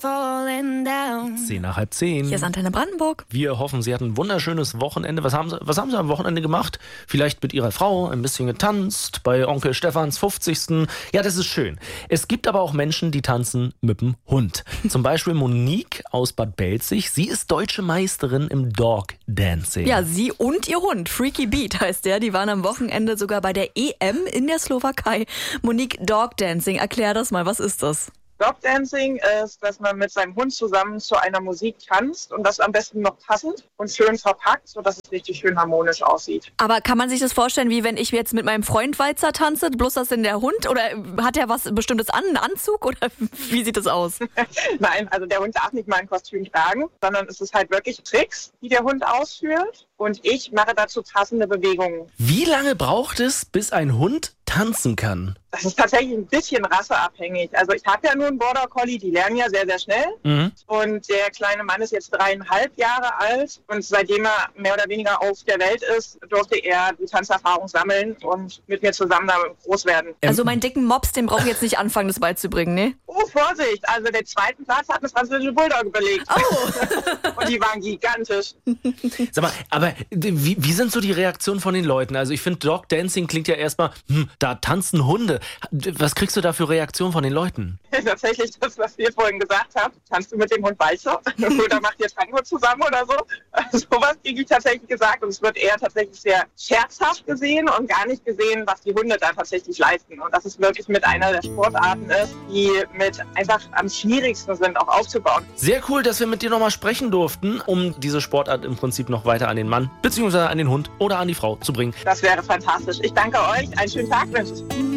falling down. 10:10. Hier ist Antenne Brandenburg. Wir hoffen, Sie hatten ein wunderschönes Wochenende. Was haben Sie am Wochenende gemacht? Vielleicht mit Ihrer Frau ein bisschen getanzt, bei Onkel Stefans 50. Ja, das ist schön. Es gibt aber auch Menschen, die tanzen mit dem Hund. Zum Beispiel Monique aus Bad Belzig. Sie ist deutsche Meisterin im Dog Dancing. Ja, sie und ihr Hund, Freaky Beat heißt der. Die waren am Wochenende sogar bei der EM in der Slowakei. Monique, Dog Dancing, erklär das mal, was ist das? Dog Dancing ist, dass man mit seinem Hund zusammen zu einer Musik tanzt und das am besten noch passend und schön verpackt, sodass es richtig schön harmonisch aussieht. Aber kann man sich das vorstellen, wie wenn ich jetzt mit meinem Freund Walzer tanze, bloß das denn der Hund? Oder hat er was Bestimmtes an, einen Anzug? Oder wie sieht das aus? Nein, also der Hund darf nicht mal ein Kostüm tragen, sondern es ist halt wirklich Tricks, die der Hund ausführt und ich mache dazu passende Bewegungen. Wie lange braucht es, bis ein Hund tanzen kann? Das ist tatsächlich ein bisschen rasseabhängig. Also ich habe ja nur einen Border Collie, die lernen ja sehr, sehr schnell. Und der kleine Mann ist jetzt 3,5 Jahre alt. Und seitdem er mehr oder weniger auf der Welt ist, durfte er die Tanzerfahrung sammeln und mit mir zusammen damit groß werden. Also meinen dicken Mops, den brauche ich jetzt nicht anfangen, das beizubringen, ne? Oh, Vorsicht! Also den zweiten Platz hat eine französische Bulldog belegt. Oh! Und die waren gigantisch. Sag mal, aber wie sind so die Reaktionen von den Leuten? Also ich finde, Dog Dancing klingt ja erstmal, da tanzen Hunde. Was kriegst du da für Reaktionen von den Leuten? Tatsächlich das, was ihr vorhin gesagt habt. Kannst du mit dem Hund Walzer? Oder macht ihr Tango zusammen oder so? Sowas kriege ich tatsächlich gesagt. Und es wird eher tatsächlich sehr scherzhaft gesehen und gar nicht gesehen, was die Hunde da tatsächlich leisten. Und dass es wirklich mit einer der Sportarten ist, die mit einfach am schwierigsten sind, auch aufzubauen. Sehr cool, dass wir mit dir nochmal sprechen durften, um diese Sportart im Prinzip noch weiter an den Mann, beziehungsweise an den Hund oder an die Frau zu bringen. Das wäre fantastisch. Ich danke euch. Einen schönen Tag wünsche ich.